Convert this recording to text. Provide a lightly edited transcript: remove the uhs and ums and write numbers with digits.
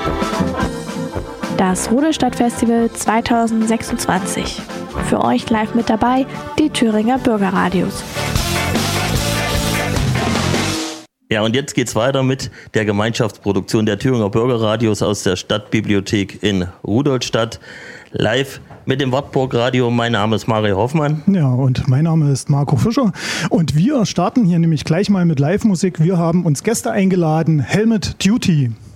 Das Rudolstadt-Festival 2026. Für euch live mit dabei die Thüringer Bürgerradios. Ja, und jetzt geht's weiter mit der Gemeinschaftsproduktion der Thüringer Bürgerradios aus der Stadtbibliothek in Rudolstadt. Live mit dem Wartburg Radio. Mein Name ist Mario Hoffmann. Ja, und mein Name ist Marco Fischer. Und wir starten hier nämlich gleich mal mit Live-Musik. Wir haben uns Gäste eingeladen. Helmet Duty.